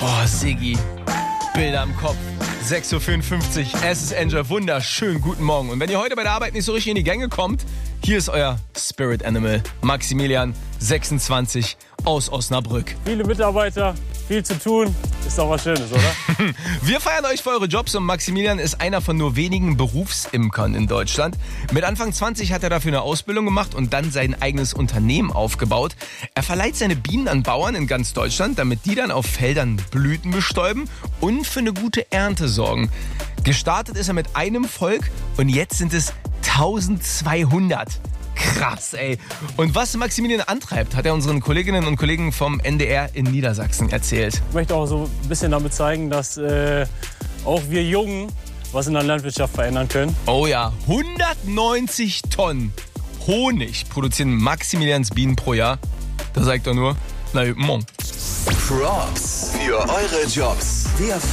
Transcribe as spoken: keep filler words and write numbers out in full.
Oh, Siggi, Bilder im Kopf. sechs Uhr fünfundfünfzig, es ist Enjoy, wunderschönen guten Morgen. Und wenn ihr heute bei der Arbeit nicht so richtig in die Gänge kommt, hier ist euer Spirit Animal, Maximilian, sechsundzwanzig, aus Osnabrück. Viele Mitarbeiter, viel zu tun, ist doch was Schönes, oder? Wir feiern euch für eure Jobs und Maximilian ist einer von nur wenigen Berufsimkern in Deutschland. Mit Anfang zwanzig hat er dafür eine Ausbildung gemacht und dann sein eigenes Unternehmen aufgebaut. Er verleiht seine Bienen an Bauern in ganz Deutschland, damit die dann auf Feldern Blüten bestäuben und für eine gute Ernte sorgen. Gestartet ist er mit einem Volk und jetzt sind es eintausendzweihundert. Krass, ey. Und was Maximilian antreibt, hat er unseren Kolleginnen und Kollegen vom N D R in Niedersachsen erzählt. Ich möchte auch so ein bisschen damit zeigen, dass äh, auch wir Jungen was in der Landwirtschaft verändern können. Oh ja, hundertneunzig Tonnen Honig produzieren Maximilians Bienen pro Jahr. Da sagt er nur, na, morgen. Props für eure Jobs. Der